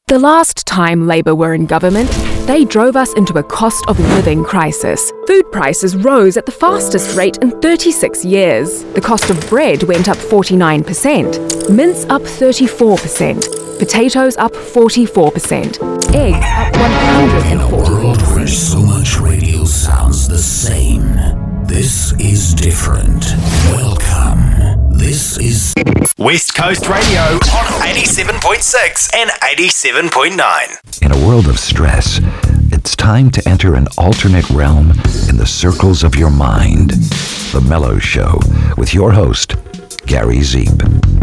The last time Labour were in government, they drove us into a cost of living crisis. Food prices rose at the fastest rate in 36 years. The cost of bread went up 49%, mince up 34%, potatoes up 44%, eggs up 140%. In a world where so much radio sounds the same, this is different. Welcome. This is West Coast Radio on 87.6 and 87.9. In a world of stress, it's time to enter an alternate realm in the circles of your mind. The Mellow Show with your host, Gary Zeep.